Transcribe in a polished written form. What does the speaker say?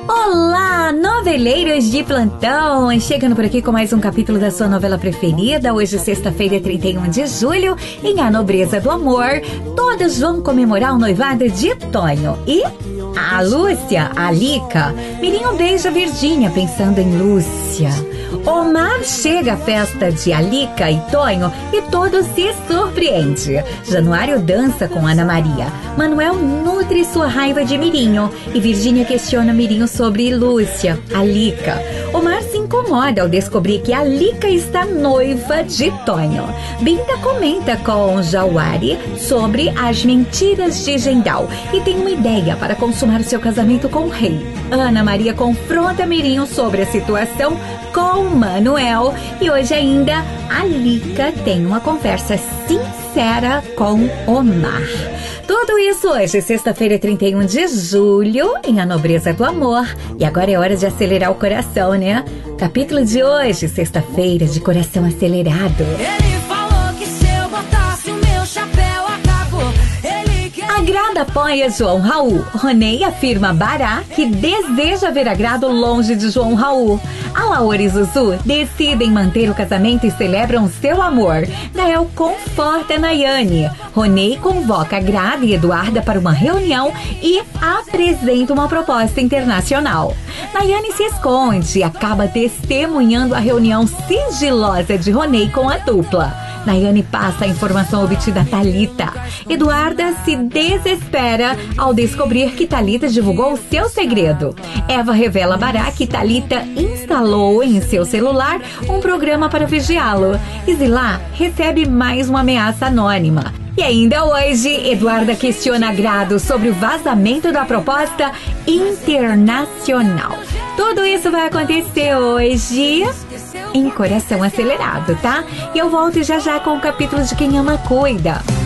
Olá, noveleiros de plantão! Chegando por aqui com mais um capítulo da sua novela preferida. Hoje, sexta-feira, 31 de julho, em A Nobreza do Amor, todos vão comemorar o noivado de Tonho. E a Lúcia, a Lica, Mirinho beija Virgínia pensando em Lúcia. Omar chega à festa de Alica e Tonho e todo se surpreende. Januário dança com Ana Maria. Manuel nutre sua raiva de Mirinho e Virgínia questiona Mirinho sobre Lúcia, Alica. Omar se incomoda ao descobrir que Alica está noiva de Tonho. Binda comenta com Jauari sobre as mentiras de Gendal e tem uma ideia para consumar seu casamento com o rei. Ana Maria confronta Mirinho sobre a situação com Manuel e hoje ainda Alica tem uma conversa sincera com Omar. Tudo isso hoje, sexta-feira, 31 de julho, em A Nobreza do Amor. E agora é hora de acelerar o coração, né? Capítulo de hoje, sexta-feira, de coração acelerado. Ele falou que se eu botasse o meu chapéu, acabou. Agrada apoia João Raul. Ronei afirma a Bará que deseja ver Agrado longe de João Raul. A Laura e Zuzu decidem manter o casamento e celebram seu amor. Nael conforta Nayane. Ronei convoca Agrado e Eduarda para uma reunião e apresenta uma proposta internacional. Nayane se esconde e acaba testemunhando a reunião sigilosa de Ronei com a dupla. Nayane passa a informação obtida a Thalita. Eduarda se desespera ao descobrir que Thalita divulgou o seu segredo. Eva revela a Bará que Thalita instalou em seu celular um programa para vigiá-lo. E Zilá recebe mais uma ameaça anônima. E ainda hoje, Eduarda questiona Agrado sobre o vazamento da proposta internacional. Tudo isso vai acontecer hoje em Coração Acelerado, tá? E eu volto já já com o capítulo de Quem Ama Cuida.